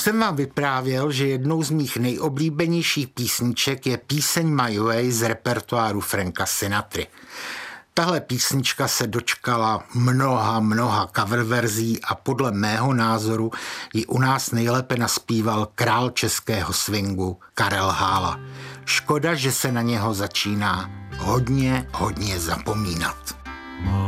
jsem vám vyprávěl, že jednou z mých nejoblíbenějších písniček je píseň My Way z repertoáru Franka Sinatry. Tahle písnička se dočkala mnoha coververzí a podle mého názoru ji u nás nejlépe naspíval král českého swingu Karel Hála. Škoda, že se na něho začíná hodně zapomínat.